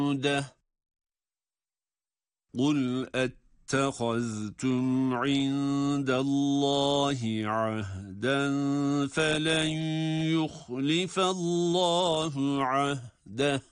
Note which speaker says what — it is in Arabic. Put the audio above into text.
Speaker 1: عنده قل اتخذتم عند الله عهدا فلن يخلف الله عهده